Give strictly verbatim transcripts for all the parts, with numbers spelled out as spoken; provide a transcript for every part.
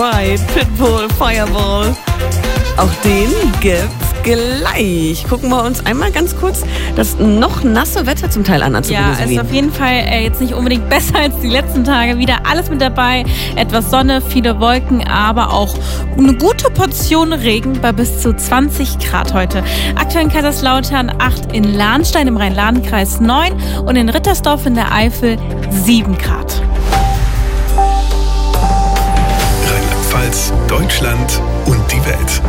Right, Pitbull, Fireball. Auch den gibt's gleich. Gucken wir uns einmal ganz kurz das noch nasse Wetter zum Teil an. Ja, es ist auf jeden Fall äh, jetzt nicht unbedingt besser als die letzten Tage. Wieder alles mit dabei. Etwas Sonne, viele Wolken, aber auch eine gute Portion Regen bei bis zu zwanzig Grad heute. Aktuell in Kaiserslautern acht, in Lahnstein im Rhein-Lahn-Kreis neun und in Rittersdorf in der Eifel sieben Grad. Rheinland-Pfalz, Deutschland und die Welt.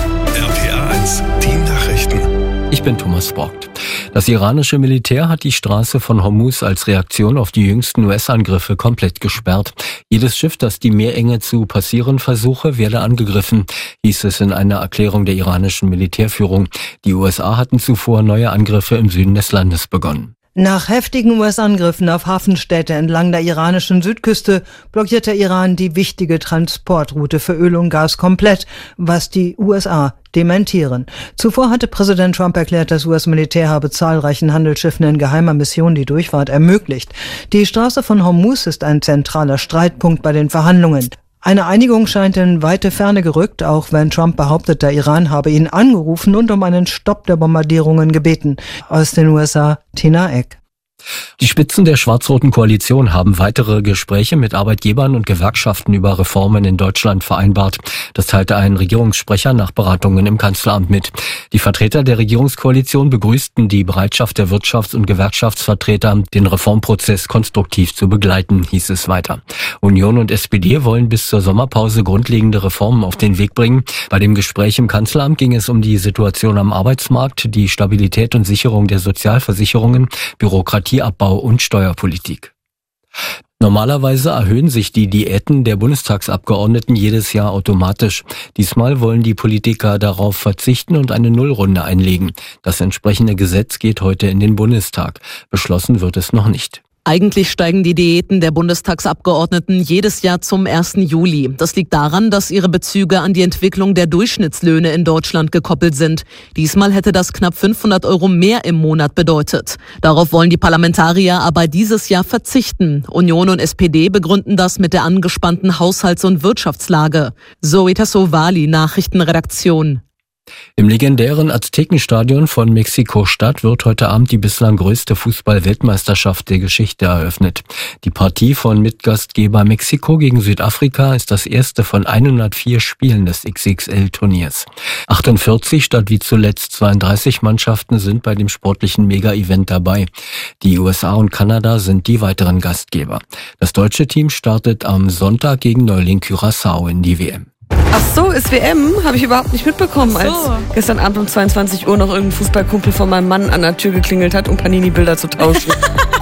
R P R eins, die Nachrichten. Ich bin Thomas Borgt. Das iranische Militär hat die Straße von Hormuz als Reaktion auf die jüngsten U S-Angriffe komplett gesperrt. Jedes Schiff, das die Meerenge zu passieren versuche, werde angegriffen, hieß es in einer Erklärung der iranischen Militärführung. Die U S A hatten zuvor neue Angriffe im Süden des Landes begonnen. Nach heftigen U S-Angriffen auf Hafenstädte entlang der iranischen Südküste blockiert der Iran die wichtige Transportroute für Öl und Gas komplett, was die U S A dementieren. Zuvor hatte Präsident Trump erklärt, das U S-Militär habe zahlreichen Handelsschiffen in geheimer Mission die Durchfahrt ermöglicht. Die Straße von Hormuz ist ein zentraler Streitpunkt bei den Verhandlungen. Eine Einigung scheint in weite Ferne gerückt, auch wenn Trump behauptet, der Iran habe ihn angerufen und um einen Stopp der Bombardierungen gebeten. Aus den U S A, Tina Eck. Die Spitzen der schwarz-roten Koalition haben weitere Gespräche mit Arbeitgebern und Gewerkschaften über Reformen in Deutschland vereinbart. Das teilte ein Regierungssprecher nach Beratungen im Kanzleramt mit. Die Vertreter der Regierungskoalition begrüßten die Bereitschaft der Wirtschafts- und Gewerkschaftsvertreter, den Reformprozess konstruktiv zu begleiten, hieß es weiter. Union und S P D wollen bis zur Sommerpause grundlegende Reformen auf den Weg bringen. Bei dem Gespräch im Kanzleramt ging es um die Situation am Arbeitsmarkt, die Stabilität und Sicherung der Sozialversicherungen, Bürokratie, Abbau und Steuerpolitik. Normalerweise erhöhen sich die Diäten der Bundestagsabgeordneten jedes Jahr automatisch. Diesmal wollen die Politiker darauf verzichten und eine Nullrunde einlegen. Das entsprechende Gesetz geht heute in den Bundestag. Beschlossen wird es noch nicht. Eigentlich steigen die Diäten der Bundestagsabgeordneten jedes Jahr zum ersten Juli. Das liegt daran, dass ihre Bezüge an die Entwicklung der Durchschnittslöhne in Deutschland gekoppelt sind. Diesmal hätte das knapp fünfhundert Euro mehr im Monat bedeutet. Darauf wollen die Parlamentarier aber dieses Jahr verzichten. Union und S P D begründen das mit der angespannten Haushalts- und Wirtschaftslage. Zoe Tassovali, Nachrichtenredaktion. Im legendären Aztekenstadion von Mexiko-Stadt wird heute Abend die bislang größte Fußball-Weltmeisterschaft der Geschichte eröffnet. Die Partie von Mitgastgeber Mexiko gegen Südafrika ist das erste von hundertvier Spielen des X X L-Turniers. achtundvierzig statt wie zuletzt zweiunddreißig Mannschaften sind bei dem sportlichen Mega-Event dabei. Die U S A und Kanada sind die weiteren Gastgeber. Das deutsche Team startet am Sonntag gegen Neuling Curaçao in die W M. Ach so, ist W M? Habe ich überhaupt nicht mitbekommen, als So. gestern Abend um zweiundzwanzig Uhr noch irgendein Fußballkumpel von meinem Mann an der Tür geklingelt hat, um Panini-Bilder zu tauschen.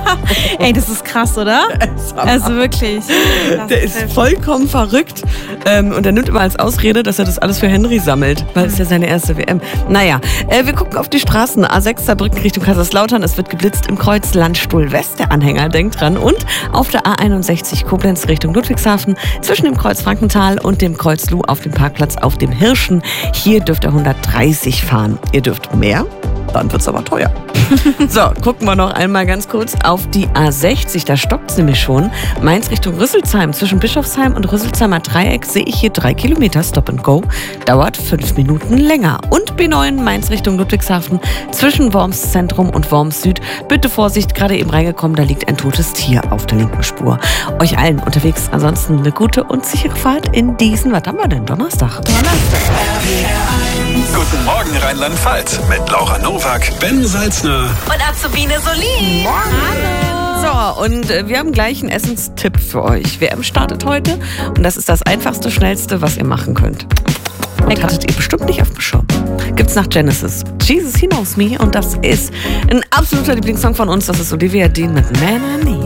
Ey, das ist krass, oder? Also wirklich. Das Der ist vollkommen verrückt ähm, und er nimmt immer als Ausrede, dass er das alles für Henry sammelt, weil es ja seine erste W M. Naja, äh, wir gucken auf die Straßen. A sechs Saarbrücken Richtung Kaiserslautern. Es wird geblitzt im Kreuz Landstuhl West. Der Anhänger denkt dran. Und auf der A einundsechzig Koblenz Richtung Ludwigshafen zwischen dem Kreuz Frankenthal und dem Kreuz Luh auf dem Parkplatz auf dem Hirschen. Hier dürft ihr hundertdreißig fahren. Ihr dürft mehr, dann wird's aber teuer. So, gucken wir noch einmal ganz kurz auf die A sechzig. Da stockt es nämlich schon. Mainz Richtung Rüsselsheim. Zwischen Bischofsheim und Rüsselsheimer Dreieck sehe ich hier drei Kilometer Stop and Go. Dauert fünf Minuten länger. Und B neun Mainz Richtung Ludwigshafen. Zwischen Worms Zentrum und Worms Süd. Bitte Vorsicht, gerade eben reingekommen, da liegt ein totes Tier auf der linken Spur. Euch allen unterwegs ansonsten eine gute und sichere Fahrt in diesen, was haben wir denn, Donnerstag? Donnerstag. Guten Morgen Rheinland-Pfalz mit Laura Nowak, Ben Salzner Und Azubine Solin. Hallo. So, und äh, wir haben gleich einen Essenstipp für euch. W M startet heute und das ist das einfachste, schnellste, was ihr machen könnt. Und hattet ihr bestimmt nicht auf dem Schirm. Gibt's nach Genesis. Jesus, He Knows Me. Und das ist ein absoluter Lieblingssong von uns. Das ist Olivia Dean mit Man I Need.